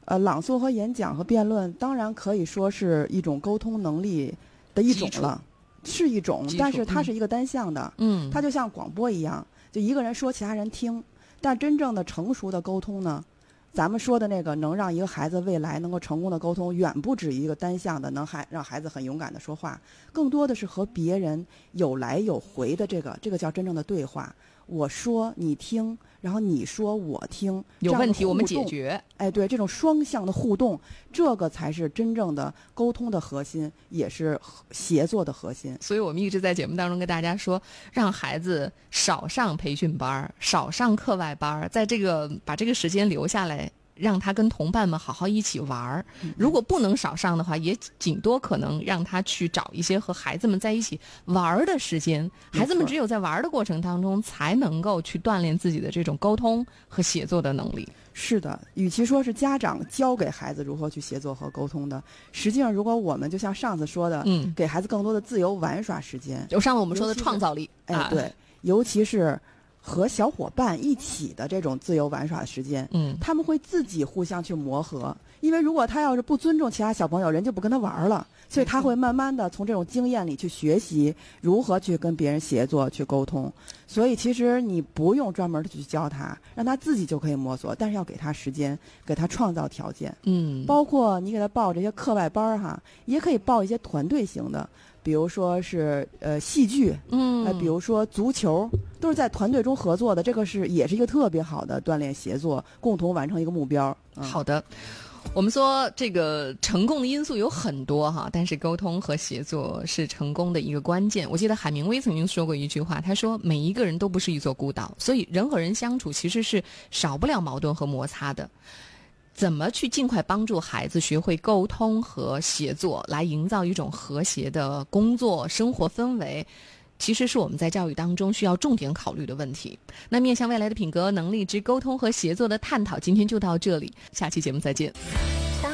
朗诵和演讲和辩论当然可以说是一种沟通能力的一种了，是一种，但是它是一个单向的，它就像广播一样，就一个人说，其他人听。但真正的成熟的沟通呢，咱们说的那个能让一个孩子未来能够成功的沟通，远不止一个单向的能让孩子很勇敢的说话，更多的是和别人有来有回的这个叫真正的对话。我说你听，然后你说我听， 有问题我们解决。 哎，对，这种双向的互动，这个才是真正的沟通的核心，也是协作的核心。 所以我们一直在节目当中跟大家说，让孩子少上培训班，少上课外班，在把这个时间留下来，让他跟同伴们好好一起玩。如果不能少上的话，也仅多可能让他去找一些和孩子们在一起玩的时间。孩子们只有在玩的过程当中，才能够去锻炼自己的这种沟通和协作的能力。 是的，与其说是家长教给孩子如何去协作和沟通的，实际上如果我们就像上次说的，给孩子更多的自由玩耍时间， 就上次我们说的创造力， 对，尤其是和小伙伴一起的这种自由玩耍的时间，他们会自己互相去磨合，因为如果他要是不尊重其他小朋友，人就不跟他玩了，所以他会慢慢的从这种经验里去学习如何去跟别人协作去沟通。所以其实你不用专门的去教他，让他自己就可以摸索，但是要给他时间，给他创造条件。包括你给他报这些课外班哈，也可以报一些团队型的，比如说是戏剧，比如说足球，都是在团队中合作的，这个也是一个特别好的锻炼协作，共同完成一个目标。 好的。我们说这个成功的因素有很多哈，但是沟通和协作是成功的一个关键。我记得海明威曾经说过一句话，他说每一个人都不是一座孤岛，所以人和人相处其实是少不了矛盾和摩擦的。怎么去尽快帮助孩子学会沟通和协作，来营造一种和谐的工作生活氛围，其实是我们在教育当中需要重点考虑的问题。那面向未来的品格能力之沟通和协作的探讨，今天就到这里，下期节目再见。